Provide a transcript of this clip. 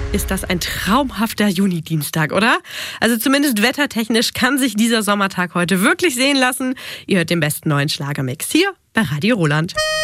Ist das ein traumhafter Juni-Dienstag, oder? Also zumindest wettertechnisch kann sich dieser Sommertag heute wirklich sehen lassen. Ihr hört den besten neuen Schlagermix hier bei Radio Roland.